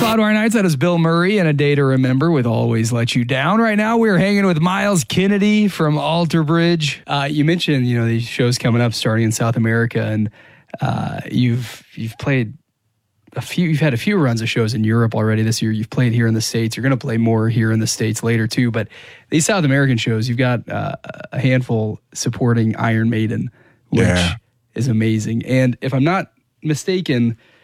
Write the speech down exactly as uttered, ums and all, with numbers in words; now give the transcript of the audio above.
Loudwire Nights. That is Bill Murray and A Day to Remember with Always Let You Down. Right now, we're hanging with Miles Kennedy from Alter Bridge. Uh, you mentioned, you know, these shows coming up starting in South America, and uh, you've you've played a few. You've had a few runs of shows in Europe already this year. You've played here in the States. You're going to play more here in the States later too. But these South American shows, you've got uh, a handful supporting Iron Maiden, which Yeah. is amazing. And if I'm not mistaken,